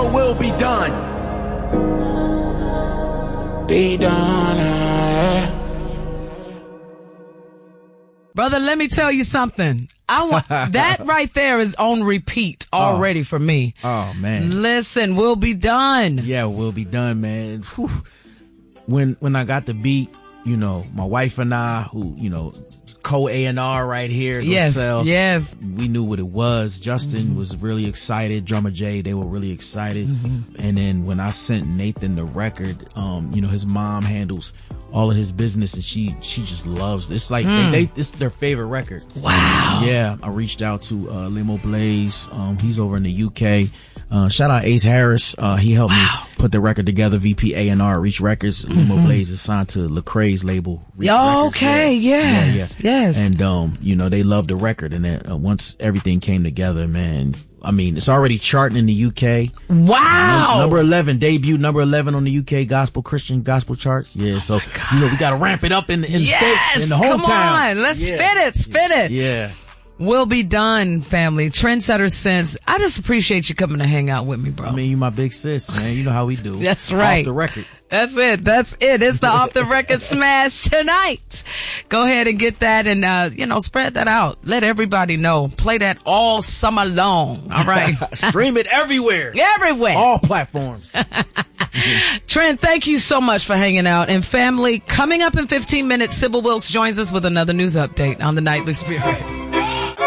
your will be done. Be done. Brother, let me tell you something. I want that right there is on repeat already for me. Oh man. Listen, we'll be done. Yeah, we'll be done, man. Whew. When I got the beat, you know, my wife and I, who, you know, co-A&R right here. Yes, yes. We knew what it was. Justin was really excited. Drummer Jay, they were really excited. And then when I sent Nathan the record, you know, his mom handles all of his business and she just loves it. It's like it's their favorite record. Wow. Yeah, I reached out to Limo Blaze. He's over in the UK. Shout out Ace Harris. He helped me put the record together. VP A&R Reach Records. Limo Blaze is signed to Lecrae's label. Reach Records. Okay, yeah. Yes. And you know, they loved the record. And then once everything came together, man, I mean, it's already charting in the UK. Wow. Number 11, debut number 11 on the UK Christian gospel charts. Yeah, so you know, we got to ramp it up in the States, in the hometown. Come on, let's spin it. Yeah. We'll be done, family. Trendsetter Sense. I just appreciate you coming to hang out with me, bro. I mean, you my big sis, man. You know how we do. That's right. Off the record. That's it. It's the Off the Record Smash tonight. Go ahead and get that and, you know, spread that out. Let everybody know. Play that all summer long. All right. Stream it everywhere. Everywhere. All platforms. Trent, thank you so much for hanging out. And family, coming up in 15 minutes, Sybil Wilkes joins us with another news update on the Nightly Spirit.